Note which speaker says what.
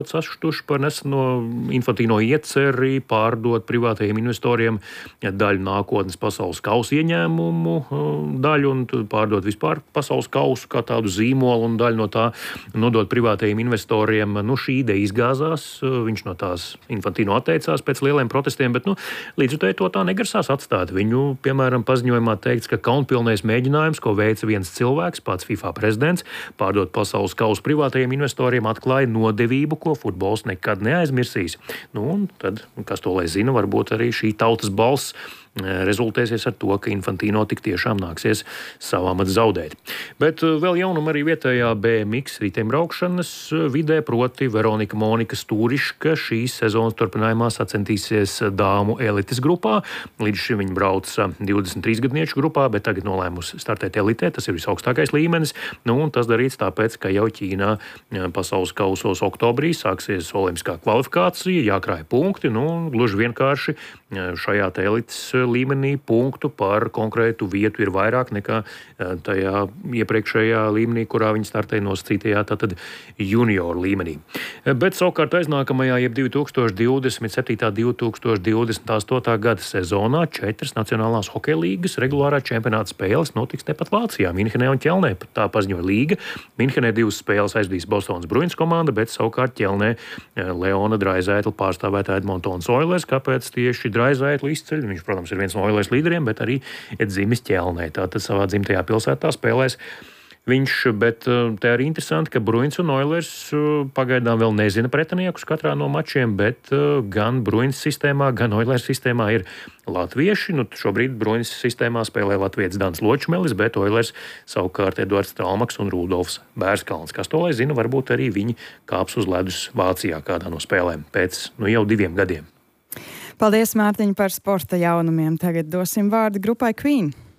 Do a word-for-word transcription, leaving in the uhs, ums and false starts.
Speaker 1: sašutuši par neseno Infantino ieceri pārdot privātajiem investoriem daļu nākotnes pasaules kausa ieņēmumu daļu un pārdot vispār pasaules kausu kā tādu zīmolu un daļu no tā nodot privātajiem investoriem. Nu, šī ideja izgāzās, viņš no tās Infantino atteicās pēc lieliem protestiem, bet nu, līdzutēji to tā negrasās atstāt. Viņu, piemēram, paziņojumā teikts, ka kaunpilnais mēģinājums, ko veica viens cilvēks, pats FIFA prezidents, pārdot pasaules kausu privātajiem investoriem, atklāja nodevību, ko futbols nekad neaizmirsīs. Nu, un tad, kas to lai zina, varbūt arī šī tautas balss rezultēsies ar to, ka Infantino tik tiešām nāksies savām zaudēt. Bet vēl jaunuma arī vietējā B M X riteņbraukšanas vidē, proti Veronika Monika Stūriška šīs sezonas turpinājumā sacensties dāmu elites grupā. Līdz šim viņa brauca divdesmit trīs gadnieku grupā, bet tagad nolēmusi startēt elitē, tas ir visaugstākais līmenis. Nu, un tas darīts tāpēc, ka jau Ķīnā pasaules kausos oktobrī sāksies olimpiskā kvalifikācija, jākrāj punkti, nu, gluži vienkārši šajā te elites līmenī punktu par konkrētu vietu ir vairāk nekā tajā iepriekšējā līmenī, kurā viņi startēja nosacītajā tātad junioru līmenī. Bet savukārt aiznākamajā, jeb divi tūkstoši divdesmit septītā - divi tūkstoši divdesmit astotā gada sezonā četras nacionālās hokeja līgas regulārā čempionāta spēles notiks tepat Vācijā, Minhenē un Ķelnē. Tā paziņoja līga. Minhenē divas spēles aizdīs Bostonas Bruins komanda, bet savukārt Ķelnē Leona Draisaitla pārstāvēta Edmontons Oilers. Kāpēc tieši Draisaitla izceļ? Viņš, protams, ir viens no Oilers līderiem, bet arī dzimis Ķelnē. Tātad savā dzimtajā pilsētā spēlēs viņš, bet te arī interesanti, ka Bruins un Oilers pagaidām vēl nezina pretiniekus katrā no mačiem, bet gan Bruins sistēmā, gan Oilers sistēmā ir latvieši. Nu, šobrīd Bruins sistēmā spēlē latvietis Dans Ločmelis, bet Oilers savukārt Eduards Talmaks un Rudolfs Bērskalns. Kas to lai zina, varbūt arī viņi kāps uz ledus Vācijā kādā no spēlēm pēc nu, jau diviem gadiem.
Speaker 2: Paldies, Mārtiņ, par sporta jaunumiem. Tagad dosim vārdu grupai Queen.